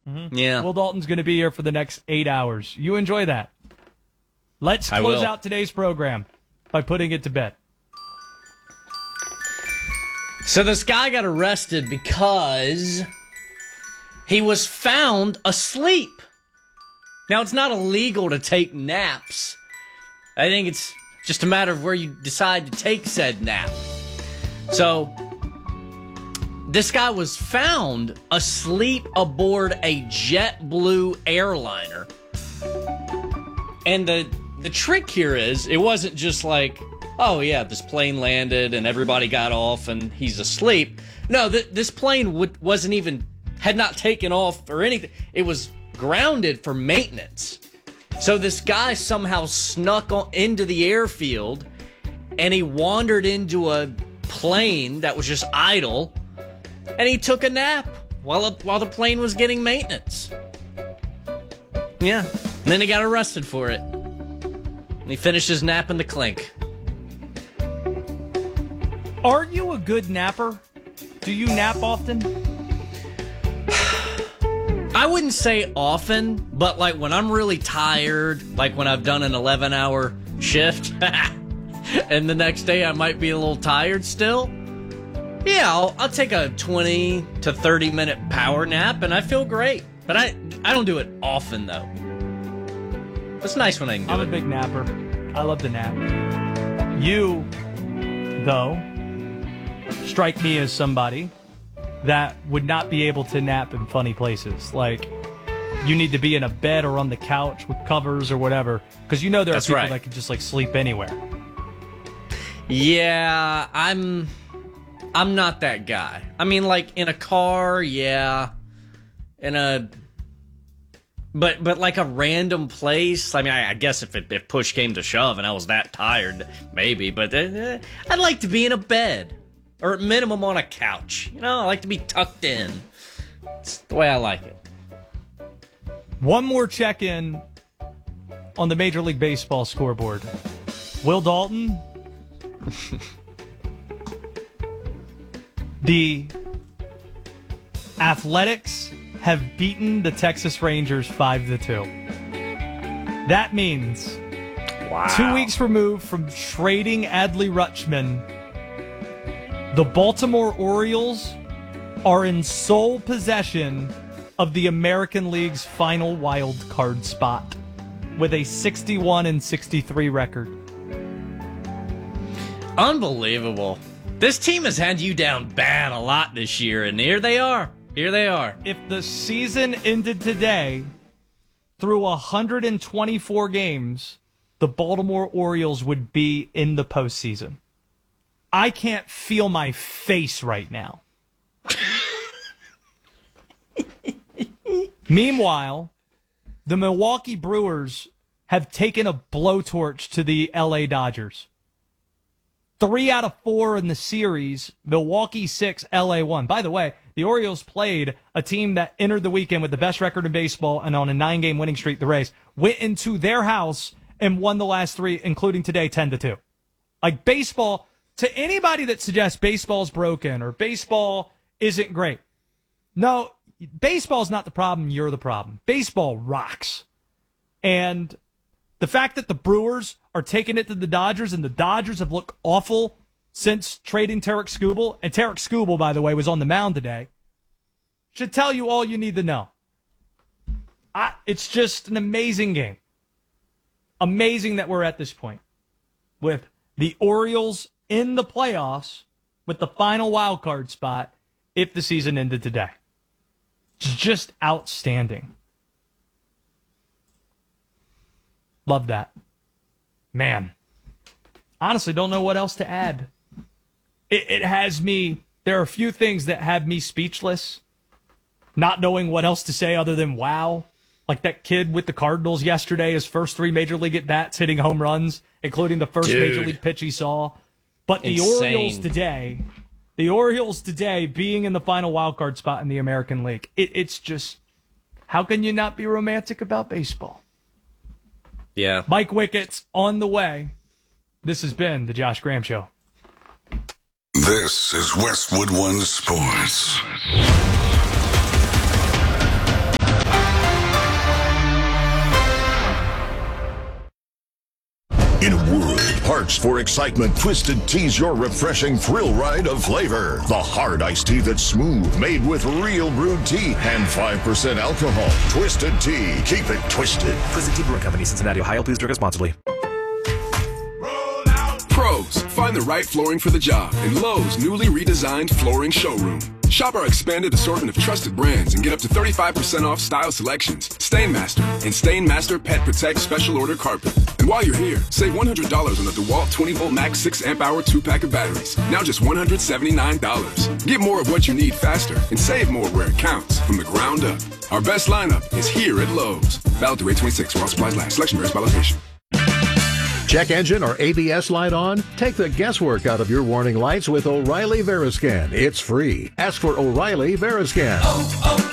Yeah. Will Dalton's going to be here for the next 8 hours. You enjoy that. Let's close out today's program by putting it to bed. So this guy got arrested because he was found asleep. Now, it's not illegal to take naps. I think it's just a matter of where you decide to take said nap. So, this guy was found asleep aboard a JetBlue airliner. And the trick here is, it wasn't just like, oh yeah, this plane landed and everybody got off and he's asleep. No, this plane had not taken off or anything. It was grounded for maintenance. So this guy somehow snuck into the airfield and he wandered into a plane that was just idle and he took a nap while the plane was getting maintenance. Yeah. And then he got arrested for it. And he finished his nap in the clink. Are you a good napper? Do you nap often? I wouldn't say often, but like when I'm really tired, like when I've done an 11-hour shift, and the next day I might be a little tired still, yeah, I'll take a 20 to 30 minute power nap and I feel great. But I don't do it often though. It's nice when I can do it. I'm a big napper. I love to nap. You, though, strike me as somebody that would not be able to nap in funny places. Like, you need to be in a bed or on the couch with covers or whatever. Because you know there are people that can just, like, sleep anywhere. Yeah, I'm not that guy. I mean, like, in a car, yeah. But like a random place, I mean, I guess if push came to shove and I was that tired, maybe. But I'd like to be in a bed. Or at minimum on a couch. You know, I like to be tucked in. It's the way I like it. One more check-in on the Major League Baseball scoreboard. Will Dalton, the Athletics have beaten the Texas Rangers 5-2. That means 2 weeks removed from trading Adley Rutschman, the Baltimore Orioles are in sole possession of the American League's final wild card spot with a 61-63 record. Unbelievable. This team has had you down bad a lot this year, and here they are. Here they are. If the season ended today, through 124 games, the Baltimore Orioles would be in the postseason. I can't feel my face right now. Meanwhile, the Milwaukee Brewers have taken a blowtorch to the LA Dodgers. 3 out of 4 in the series, Milwaukee 6, LA 1. By the way, the Orioles played a team that entered the weekend with the best record in baseball and on a 9-game winning streak, the Rays, went into their house and won the last 3, including today, 10-2. Like, baseball, to anybody that suggests baseball's broken or baseball isn't great, no, baseball's not the problem, you're the problem. Baseball rocks. And the fact that the Brewers are taking it to the Dodgers, and the Dodgers have looked awful since trading Tarik Skubal, and Tarik Skubal, by the way, was on the mound today, should tell you all you need to know. It's just an amazing game. Amazing that we're at this point with the Orioles in the playoffs with the final wild card spot if the season ended today. It's just outstanding. Love that. Man, honestly, don't know what else to add. It has me, there are a few things that have me speechless, not knowing what else to say other than wow. Like that kid with the Cardinals yesterday, his first 3 Major League at-bats hitting home runs, including the first Major League pitch he saw. But the Orioles today being in the final wildcard spot in the American League, it's just, how can you not be romantic about baseball? Yeah. Mike Wicket's on the way. This has been the Josh Graham Show. This is Westwood One Sports. Parks for excitement, Twisted Tea's your refreshing thrill ride of flavor. The hard iced tea that's smooth, made with real brewed tea and 5% alcohol. Twisted Tea. Keep it twisted. Twisted Tea Brewing Company, Cincinnati, Ohio. Please drink responsibly. Pros, find the right flooring for the job in Lowe's newly redesigned flooring showroom. Shop our expanded assortment of trusted brands and get up to 35% off style selections, Stainmaster, and Stainmaster Pet Protect Special Order Carpet. And while you're here, save $100 on the DeWalt 20-volt max 6-amp-hour 2-pack of batteries. Now just $179. Get more of what you need faster and save more where it counts from the ground up. Our best lineup is here at Lowe's. Valid through 8/26 while supplies last. Selection varies by location. Check engine or ABS light on? Take the guesswork out of your warning lights with O'Reilly Veriscan. It's free. Ask for O'Reilly Veriscan.